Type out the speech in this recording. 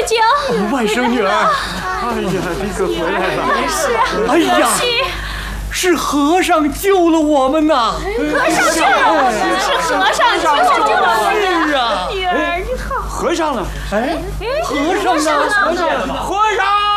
景， 外甥女儿，哎呀，你可回来了！ 是啊， 哎呀，是和尚救了我们呐！ 和尚救了我们，是和尚救了我们。 是啊， 女儿，你好。 和尚呢？ 哎，和尚呢？ 和尚。